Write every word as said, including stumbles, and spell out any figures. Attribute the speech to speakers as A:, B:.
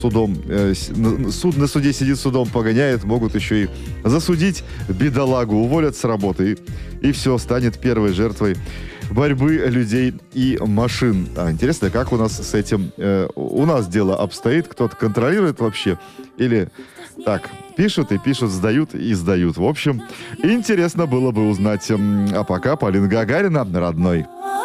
A: судом, э, суд на суде сидит, судом погоняет, могут еще и засудить бедолагу, уволят с работы, и, и все, станет первой жертвой борьбы людей и машин. А интересно, как у нас с этим, э, у нас дело обстоит, кто-то контролирует вообще, или так, пишут и пишут, сдают и сдают. В общем, интересно было бы узнать. А пока Полина Гагарина, родной.